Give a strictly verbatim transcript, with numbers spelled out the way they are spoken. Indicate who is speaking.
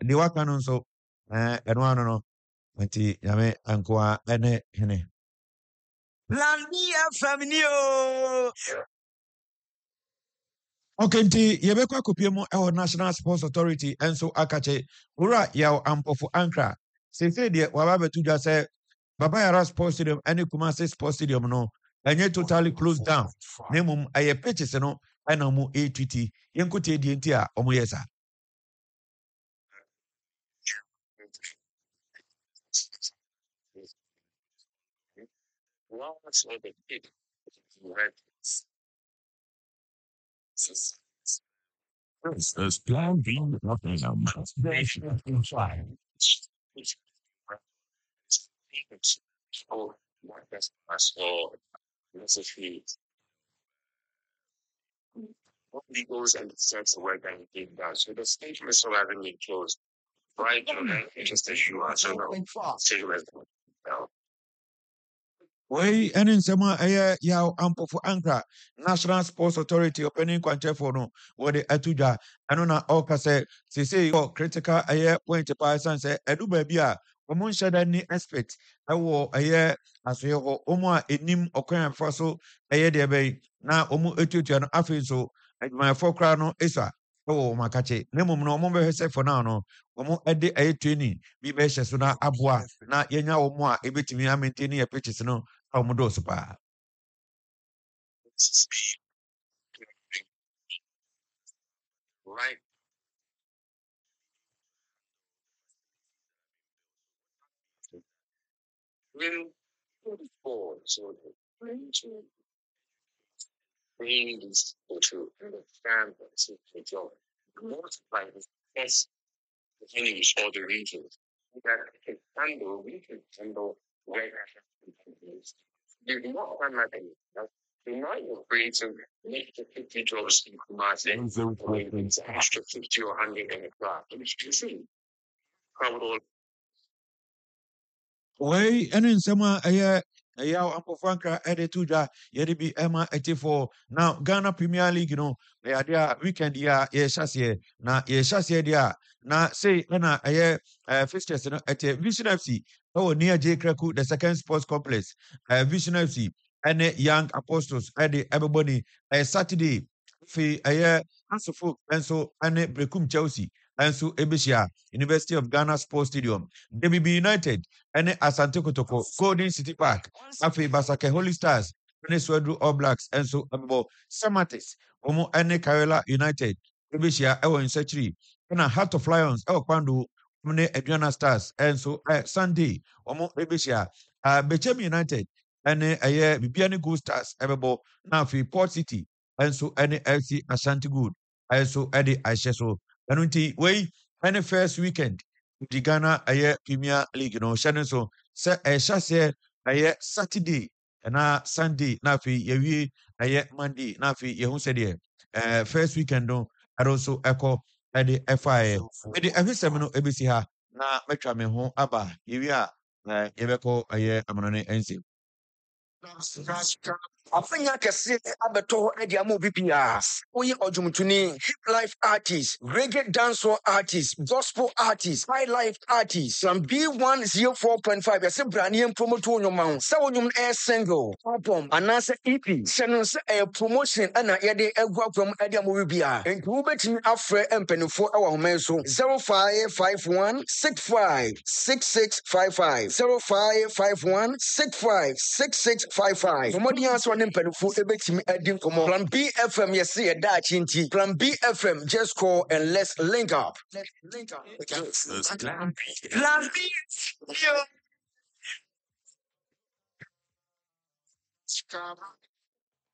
Speaker 1: the waka so eh eno ano no nti yame ankoa ene hene Plan B family o. Okay, nti yebekwa kopie mu e National Sports Authority enso akache ura yaw ampofo ankra se se de waba betu dwa se Baba Yara Sports Stadium any Kumasi Sports Stadium no enye totally closed down nemum aye pitches no ana mu A T T yenkote die nti a omo yesa
Speaker 2: This is Plan B Nottingham. Nation inside. Oh, that's so necessary. What legals and sense of work that he did that. So the station is so having it closed. Right, it's just issue. So no.
Speaker 1: Wey ene nsema eye yaw ampofo ankra National Sports Authority opening kwanchefo no wode atudwa eno na oka se sese yo critical eye point pa sanse edu ba bi a omo nhyeda ni expert ewo eye asoye ho omo a enim okwan afa so eye de be na omo etutua no afi so adwumayefo kra no esa ewo makache nemum no omo be hwese for now no omo ede eye training bi be hye so na aboa na yenya omo a ebetimi a maintain ye pitches no omo do so pa
Speaker 2: Right. When forty-four, so bring this to understand the job. Multiply this test the enemies or the regions that can handle, we can handle where you do not find that any. You're not afraid to make the fifty jobs in Kumasi and extra fifty or one hundred in a class. It's true. Probably
Speaker 1: wey ene nsema eye yaw ampofo ankra ede tudwa yede bi ema etifo now Ghana Premier League no ya dia weekend ya ye hyase na ye hyase dia na say na eye uh, fixtures no ete Vision F C oh near J Kraku the second sports complex uh, Vision F C ene Young Apostles ede everybody uh, Saturday fi eye asofo enso ene Brekum Chelsea enso ebeshia University of Ghana Sports Stadium D B B United ene Asante Kotoko Golden City Park afi Basake Holy Stars ene Swedru All Blacks enso abebo Samates omo ene Karela United ebeshia ewo nsachiri na Heart of Lions ewo kwando mne Adriana Stars enso eh, Sunday omo ebeshia uh, Bechem United ene eye Bibiani Gold Stars ebebo na afi Port City enso ene F C Ashanti Good enso ede Aisheso eno nti wey ene first weekend the Ghana aye Premier League no hyɛ so sɛ ɛhyɛ sɛ ɛyɛ Saturday na Sunday na afei yɛwie ɛyɛ Monday na afei yɛhu sɛ deɛ ɛɛ first weekend no ɛdo nso ɛkɔ ɛde ɛfa ɛyɛ ɛde ɛhwesɛm no ɛbɛsi ha na mɛtwa me ho aba yɛwie a ɛɛ yɛbɛkɔ ɛyɛ amano ne ɛnsɛm.
Speaker 3: Afenya kese abeto edi amu bibia. Oye ojumtuni, hip life artist, reggae dancehall artist, gospel artist, high life artist. From B one oh four point five, yase brani en promote on your mount. Sa wonyum air single, album, anase E P. Shannon se a promotion ana yede egwa from edi amu bibia. Enki ubetimi afre empenifo ewa homenso. zero five five one six five six six five five zero five five one six five six six five five. Somebody answer on empenifo ebetimi edi komo. Plan B F M yase yeda chinti. Plan B F M just call and let's link up. Let's link up.
Speaker 2: this is Plan B.
Speaker 1: Plan B.
Speaker 3: Scam.